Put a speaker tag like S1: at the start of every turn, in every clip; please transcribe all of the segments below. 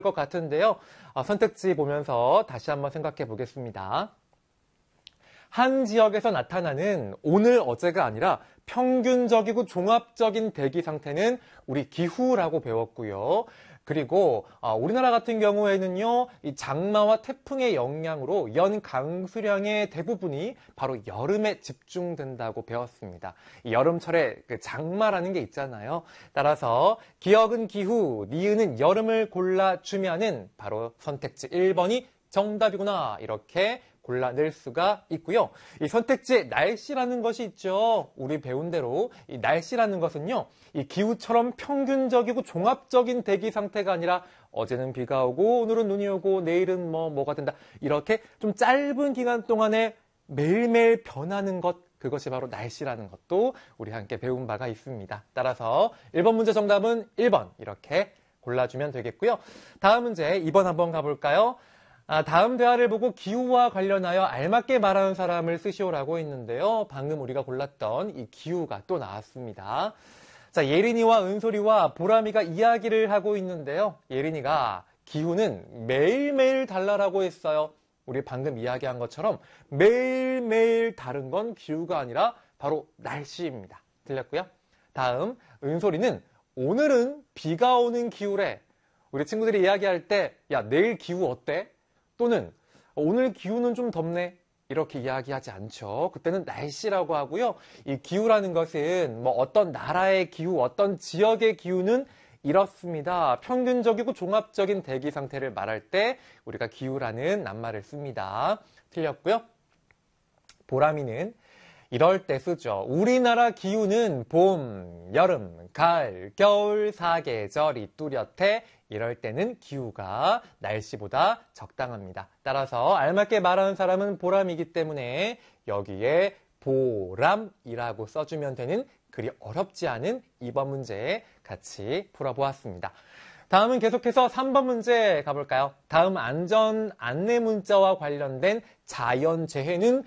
S1: 것 같은데요. 선택지 보면서 다시 한번 생각해 보겠습니다. 한 지역에서 나타나는 오늘 어제가 아니라 평균적이고 종합적인 대기 상태는 우리 기후라고 배웠고요. 그리고 우리나라 같은 경우에는요, 이 장마와 태풍의 영향으로 연 강수량의 대부분이 바로 여름에 집중된다고 배웠습니다. 이 여름철에 그 장마라는 게 있잖아요. 따라서 기역은 기후, 니은은 여름을 골라주면은 바로 선택지 1번이 정답이구나, 이렇게 골라낼 수가 있고요. 이 선택지에 날씨라는 것이 있죠. 우리 배운 대로 이 날씨라는 것은요, 이 기후처럼 평균적이고 종합적인 대기 상태가 아니라 어제는 비가 오고 오늘은 눈이 오고 내일은 뭐가 된다, 이렇게 좀 짧은 기간 동안에 매일매일 변하는 것, 그것이 바로 날씨라는 것도 우리 함께 배운 바가 있습니다. 따라서 1번 문제 정답은 1번 이렇게 골라주면 되겠고요. 다음 문제 2번 한번 가볼까요? 다음 대화를 보고 기후와 관련하여 알맞게 말하는 사람을 쓰시오라고 했는데요. 방금 우리가 골랐던 이 기후가 또 나왔습니다. 자, 예린이와 은솔이와 보람이가 이야기를 하고 있는데요. 예린이가 기후는 매일매일 달라라고 했어요. 우리 방금 이야기한 것처럼 매일매일 다른 건 기후가 아니라 바로 날씨입니다. 틀렸고요. 다음, 은솔이는 오늘은 비가 오는 기후래. 우리 친구들이 이야기할 때, 야, 내일 기후 어때? 또는 오늘 기후는 좀 덥네, 이렇게 이야기하지 않죠. 그때는 날씨라고 하고요. 이 기후라는 것은 어떤 나라의 기후, 어떤 지역의 기후는 이렇습니다. 평균적이고 종합적인 대기 상태를 말할 때 우리가 기후라는 낱말을 씁니다. 틀렸고요. 보람이는 이럴 때 쓰죠. 우리나라 기후는 봄, 여름, 가을, 겨울, 사계절이 뚜렷해. 이럴 때는 기후가 날씨보다 적당합니다. 따라서 알맞게 말하는 사람은 보람이기 때문에 여기에 보람이라고 써주면 되는 그리 어렵지 않은 2번 문제 같이 풀어보았습니다. 다음은 계속해서 3번 문제 가볼까요? 다음 안전 안내 문자와 관련된 자연재해는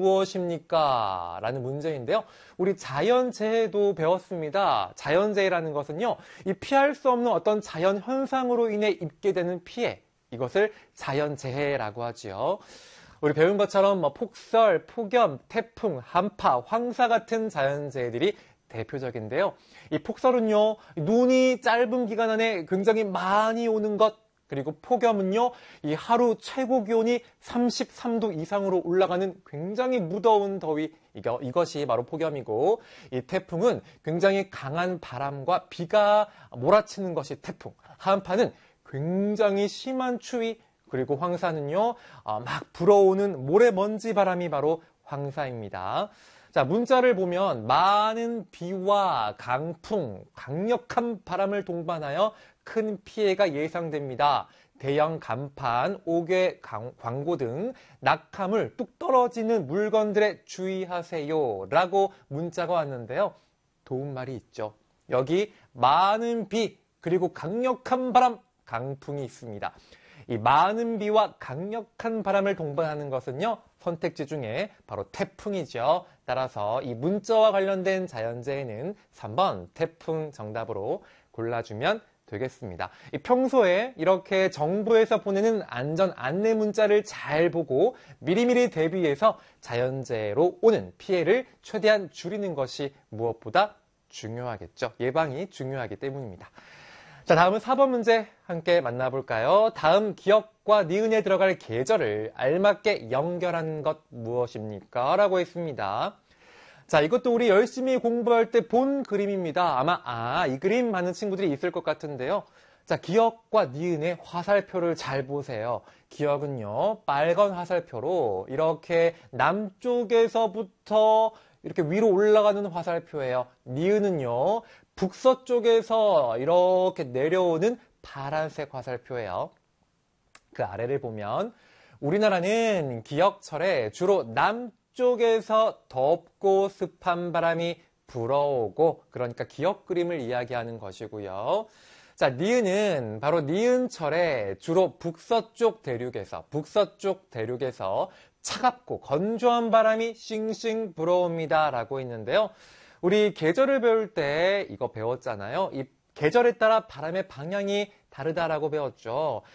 S1: 무엇입니까? 라는 문제인데요. 우리 자연재해도 배웠습니다. 자연재해라는 것은요, 이 피할 수 없는 어떤 자연현상으로 인해 입게 되는 피해, 이것을 자연재해라고 하지요. 우리 배운 것처럼 폭설, 폭염, 태풍, 한파, 황사 같은 자연재해들이 대표적인데요. 이 폭설은요, 눈이 짧은 기간 안에 굉장히 많이 오는 것, 그리고 폭염은요, 이 하루 최고 기온이 33도 이상으로 올라가는 굉장히 무더운 더위, 이것이 바로 폭염이고, 이 태풍은 굉장히 강한 바람과 비가 몰아치는 것이 태풍, 한파는 굉장히 심한 추위, 그리고 황사는요, 막 불어오는 모래먼지 바람이 바로 황사입니다. 자, 문자를 보면 많은 비와 강풍, 강력한 바람을 동반하여 큰 피해가 예상됩니다. 대형 간판, 옥외 광고 등 낙하물, 뚝 떨어지는 물건들에 주의하세요 라고 문자가 왔는데요. 도움말이 있죠. 여기 많은 비, 그리고 강력한 바람, 강풍이 있습니다. 이 많은 비와 강력한 바람을 동반하는 것은요, 선택지 중에 바로 태풍이죠. 따라서 이 문자와 관련된 자연재해는 3번 태풍 정답으로 골라주면 되겠습니다. 평소에 이렇게 정부에서 보내는 안전 안내 문자를 잘 보고 미리미리 대비해서 자연재해로 오는 피해를 최대한 줄이는 것이 무엇보다 중요하겠죠. 예방이 중요하기 때문입니다. 자, 다음은 4번 문제 함께 만나볼까요? 다음 기역과 니은에 들어갈 계절을 알맞게 연결한 것 무엇입니까? 라고 했습니다. 자, 이것도 우리 열심히 공부할 때 본 그림입니다. 아마 이 그림 많은 친구들이 있을 것 같은데요. 자, 기역과 니은의 화살표를 잘 보세요. 기역은요, 빨간 화살표로 이렇게 남쪽에서부터 이렇게 위로 올라가는 화살표예요. 니은은요, 북서쪽에서 이렇게 내려오는 파란색 화살표예요. 그 아래를 보면 우리나라는 기역철에 주로 남쪽에서 덥고 습한 바람이 불어오고, 그러니까 기역 그림을 이야기하는 것이고요. 자, 니은은 바로 니은철에 주로 북서쪽 대륙에서 차갑고 건조한 바람이 싱싱 불어옵니다 라고 했는데요. 우리 계절을 배울 때 이거 배웠잖아요. 이 계절에 따라 바람의 방향이 다르다라고 배웠죠.